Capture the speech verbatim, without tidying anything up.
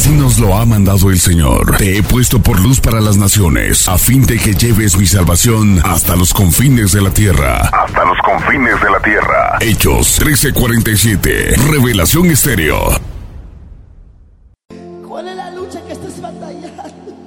Así nos lo ha mandado el Señor. Te he puesto por luz para las naciones, a fin de que lleves mi salvación hasta los confines de la tierra. Hasta los confines de la tierra. Hechos trece cuarenta y siete. Revelación Estéreo.